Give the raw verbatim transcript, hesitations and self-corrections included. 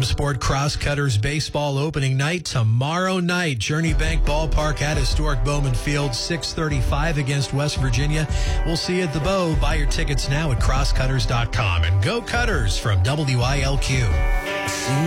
Williamsport Crosscutters baseball opening night tomorrow night. Journey Bank Ballpark at historic Bowman Field, six thirty-five against West Virginia. We'll see you at the Bow. Buy your tickets now at crosscutters dot com. And go Cutters from W I L Q.